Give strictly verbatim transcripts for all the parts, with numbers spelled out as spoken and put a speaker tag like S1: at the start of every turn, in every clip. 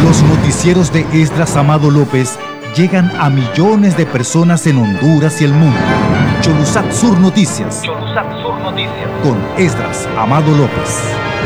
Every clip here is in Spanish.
S1: Los noticieros de Esdras Amado López llegan a millones de personas en Honduras y el mundo. Cholusat Sur Noticias.
S2: Cholusat Sur Noticias.
S1: Con Esdras Amado López.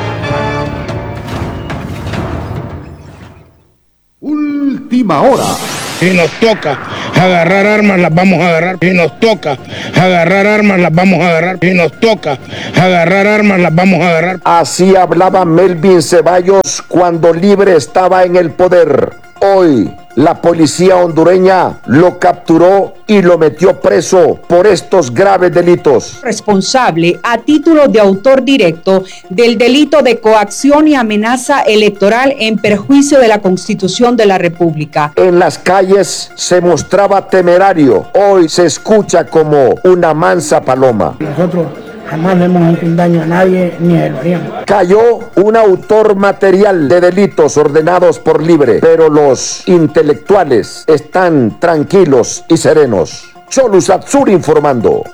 S3: Última hora.
S4: Si nos toca agarrar armas, las vamos a agarrar. Si nos toca agarrar armas, las vamos a agarrar. Si nos toca agarrar armas, las vamos a agarrar.
S3: Así hablaba Melvin Ceballos cuando Libre estaba en el poder. Hoy, la policía hondureña lo capturó y lo metió preso por estos graves delitos.
S5: Responsable a título de autor directo del delito de coacción y amenaza electoral en perjuicio de la Constitución de la República.
S3: En las calles se mostraba temerario. Hoy se escucha como una mansa paloma.
S6: Nosotros jamás le hemos hecho un daño a nadie, ni lo haríamos.
S3: Cayó un autor material de delitos ordenados por Libre, pero los intelectuales están tranquilos y serenos. Cholusat Sur informando.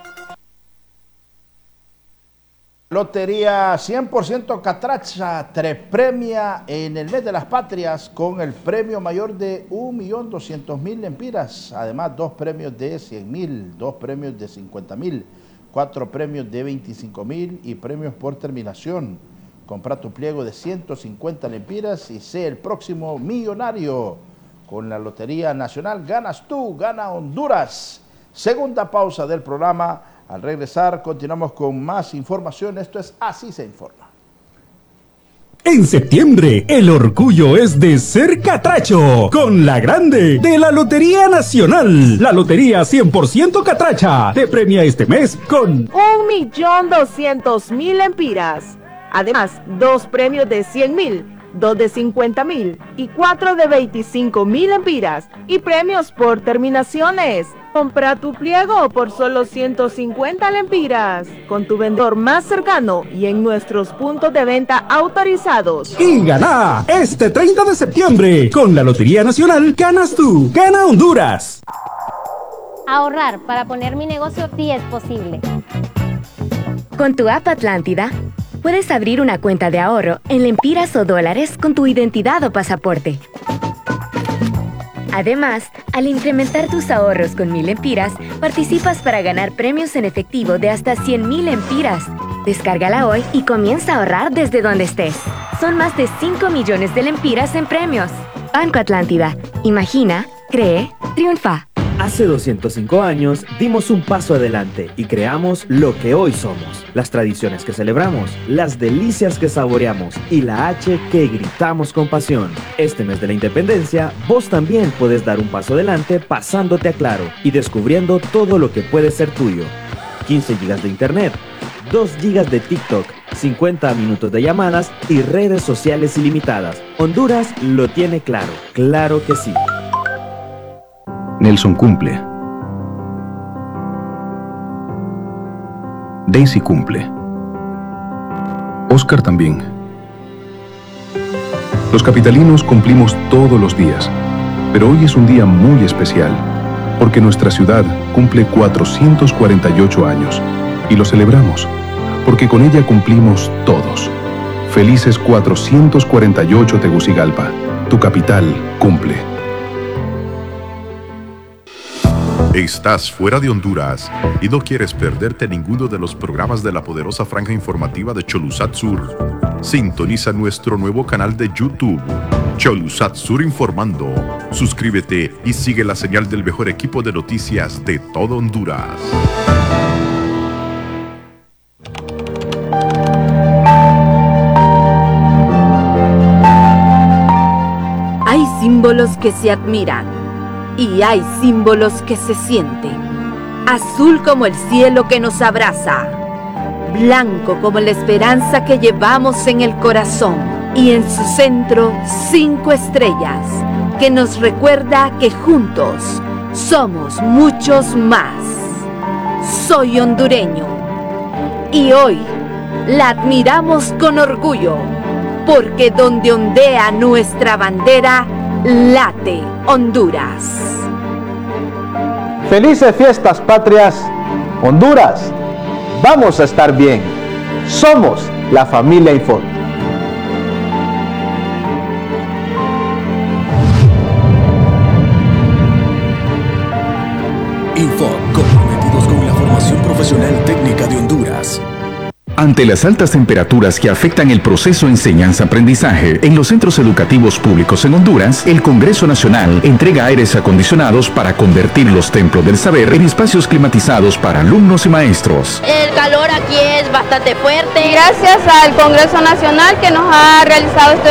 S7: Lotería cien por ciento Catracha te premia en el mes de las patrias con el premio mayor de un millón doscientos mil lempiras. Además, dos premios de cien mil, dos premios de cincuenta mil. Cuatro premios de veinticinco mil y premios por terminación. Compra tu pliego de ciento cincuenta lempiras y sé el próximo millonario. Con la Lotería Nacional ganas tú, gana Honduras. Segunda pausa del programa. Al regresar continuamos con más información. Esto es Así se informa.
S8: En septiembre, el orgullo es de ser catracho, con la grande de la Lotería Nacional. La Lotería cien por ciento Catracha te premia este mes con
S9: un millón doscientos mil lempiras. Además, dos premios de cien mil, dos de cincuenta mil y cuatro de veinticinco mil lempiras y premios por terminaciones. Compra tu pliego por solo ciento cincuenta lempiras con tu vendedor más cercano y en nuestros puntos de venta autorizados.
S8: Y gana este treinta de septiembre. Con la Lotería Nacional ganas tú, gana Honduras.
S10: Ahorrar para poner mi negocio sí es posible.
S11: Con tu app Atlántida, puedes abrir una cuenta de ahorro en lempiras o dólares con tu identidad o pasaporte. Además, al incrementar tus ahorros con mil lempiras, participas para ganar premios en efectivo de hasta cien mil lempiras. Descárgala hoy y comienza a ahorrar desde donde estés. Son más de cinco millones de lempiras en premios. Banco Atlántida. Imagina, cree, triunfa.
S12: Hace doscientos cinco años dimos un paso adelante y creamos lo que hoy somos. Las tradiciones que celebramos, las delicias que saboreamos y la H que gritamos con pasión. Este mes de la independencia, vos también puedes dar un paso adelante pasándote a Claro y descubriendo todo lo que puede ser tuyo. quince gigas de internet, dos gigas de TikTok, cincuenta minutos de llamadas y redes sociales ilimitadas. Honduras lo tiene claro, claro que sí.
S13: Nelson cumple. Daisy cumple. Oscar también. Los capitalinos cumplimos todos los días, pero hoy es un día muy especial, porque nuestra ciudad cumple cuatrocientos cuarenta y ocho años, y lo celebramos, porque con ella cumplimos todos. Felices cuatrocientos cuarenta y ocho Tegucigalpa, tu capital cumple.
S14: Estás fuera de Honduras y no quieres perderte ninguno de los programas de la poderosa franja informativa de Cholusat Sur. Sintoniza nuestro nuevo canal de YouTube, Cholusat Sur Informando. Suscríbete y sigue la señal del mejor equipo de noticias de todo Honduras.
S15: Hay símbolos que se admiran. Y hay símbolos que se sienten. Azul como el cielo que nos abraza. Blanco como la esperanza que llevamos en el corazón. Y en su centro, cinco estrellas, que nos recuerda que juntos somos muchos más. Soy hondureño. Y hoy la admiramos con orgullo. Porque donde ondea nuestra bandera, late Honduras.
S16: Felices fiestas patrias, Honduras. Vamos a estar bien. Somos la familia Info.
S2: Info, comprometidos con la formación profesional técnica de Honduras.
S17: Ante las altas temperaturas que afectan el proceso enseñanza-aprendizaje en los centros educativos públicos en Honduras, el Congreso Nacional entrega aires acondicionados para convertir los templos del saber en espacios climatizados para alumnos y maestros.
S18: El calor aquí es bastante fuerte. Gracias al Congreso Nacional que nos ha realizado este